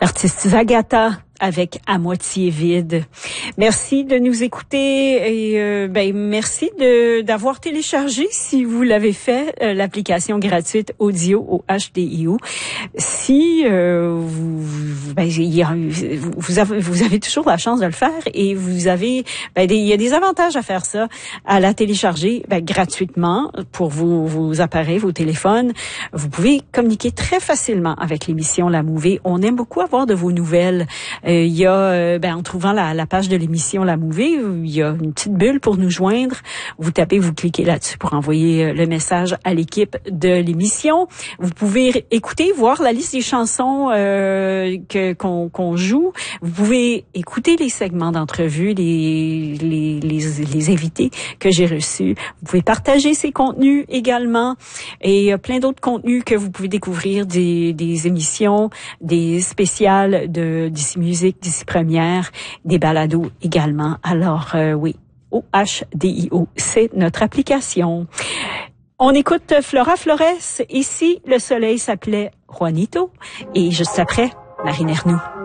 L'artiste Vagata avec À moitié vide. Merci de nous écouter et merci d'avoir téléchargé, si vous l'avez fait, l'application gratuite audio au HDIO. Si vous avez toujours la chance de le faire et vous avez il y a des avantages à faire ça, à la télécharger gratuitement pour vos appareils, vos téléphones. Vous pouvez communiquer très facilement avec l'émission La Mouvée. On aime beaucoup avoir de vos nouvelles. Il y a, en trouvant la page de l'émission La Mouvée, il y a une petite bulle pour nous joindre. Vous cliquez là-dessus pour envoyer le message à l'équipe de l'émission. Vous pouvez écouter, voir la liste des chansons qu'on joue. Vous pouvez écouter les segments d'entrevue, les invités que j'ai reçus. Vous pouvez partager ces contenus également. Et il y a plein d'autres contenus que vous pouvez découvrir, des émissions, des spéciales d'ici Musique, d'ici Première, des balados également. Alors oui, OHDIO, c'est notre application. On écoute Flora Flores. Ici, le soleil s'appelait Juanito. Et juste après, Marine Ernoult.